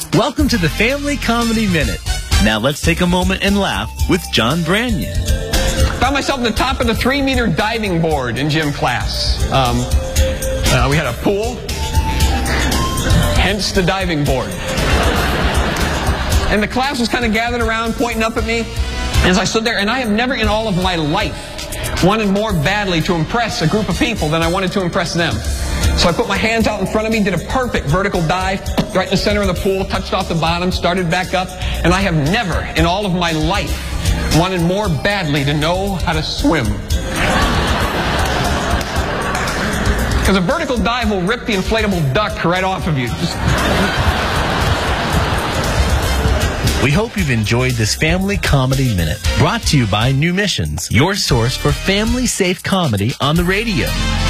Welcome to the Family Comedy Minute. Now let's take a moment and laugh with John Branyan. Found myself at the top of the 3-meter diving board in gym class. We had a pool, hence the diving board. And the class was kind of gathered around, pointing up at me as I stood there. And I have never in all of my life wanted more badly to impress a group of people than I wanted to impress them. So I put my hands out in front of me, did a perfect vertical dive, right in the center of the pool, touched off the bottom, started back up, and I have never in all of my life wanted more badly to know how to swim. Because a vertical dive will rip the inflatable duck right off of you. We hope you've enjoyed this Family Comedy Minute, brought to you by New Missions, your source for family-safe comedy on the radio.